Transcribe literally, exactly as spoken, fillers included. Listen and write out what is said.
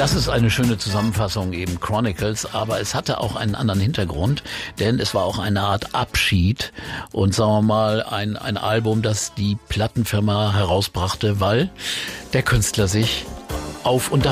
Das ist eine schöne Zusammenfassung, eben Chronicles, aber es hatte auch einen anderen Hintergrund, denn es war auch eine Art Abschied und sagen wir mal ein, ein Album, das die Plattenfirma herausbrachte, weil der Künstler sich auf und